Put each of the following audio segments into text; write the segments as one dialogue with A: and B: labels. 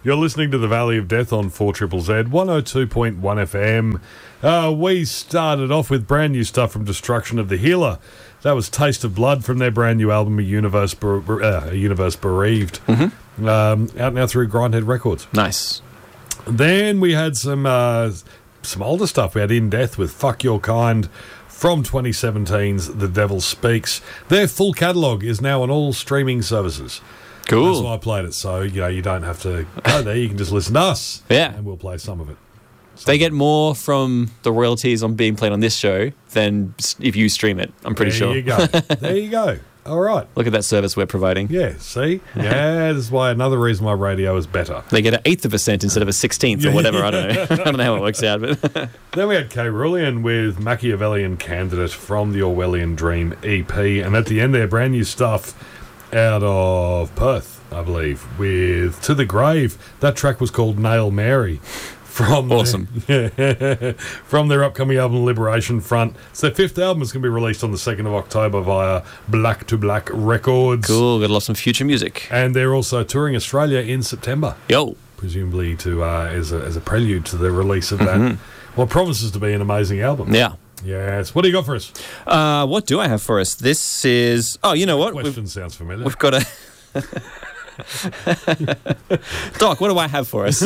A: You're listening to The Valley of Death on 4ZZZ, 102.1 FM. We started off with brand new stuff from Destruction of the Healer. That was Taste of Blood from their brand new album, A Universe Bereaved. Out now through Grindhead Records.
B: Nice.
A: Then we had some older stuff. We had In Death with Fuck Your Kind from 2017's The Devil Speaks. Their full catalogue is now on all streaming services.
B: Cool.
A: That's why I played it. So, you don't have to go there. You can just listen to us.
B: Yeah.
A: And we'll play some of it.
B: They get more from the royalties on being played on this show than if you stream it, I'm pretty sure.
A: There you go. There you go. All right.
B: Look at that service we're providing.
A: Yeah, see? Yeah, this is why another reason why radio is better.
B: They get 1/8% instead of 1/16 or whatever. I don't know. I don't know how it works out. But
A: Then we had K. Rulian with Machiavellian Candidate from the Orwellian Dream EP. And at the end there, brand new stuff out of Perth, I believe, with To the Grave. That track was called Nail Mary.
B: Awesome.
A: From their upcoming album Liberation Front. It's their 5th album. It's going to be released on the 2nd of October via Black to Black Records.
B: Cool. Got to love some future music.
A: And they're also touring Australia in September.
B: Yo.
A: Presumably to as a prelude to the release of that. What promises to be an amazing album.
B: Yeah.
A: Yes. What do you got for us?
B: What do I have for us? This is... Oh, you know what?
A: Question sounds familiar.
B: We've got a... Doc, what do I have for us?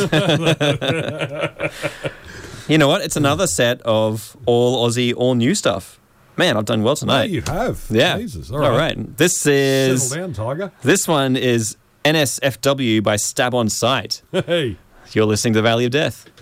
B: You know what? It's another set of all Aussie, all new stuff. Man, I've done well tonight.
A: Oh, you have.
B: Yeah.
A: Jesus.
B: All right. This is...
A: Settle down, Tiger.
B: This one is NSFW by Stab on Sight.
A: Hey.
B: You're listening to The Valley of Death.